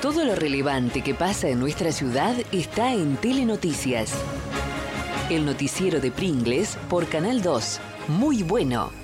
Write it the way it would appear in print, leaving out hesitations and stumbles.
Todo lo relevante que pasa en nuestra ciudad está en Telenoticias. El noticiero de Pringles por Canal 2. Muy bueno.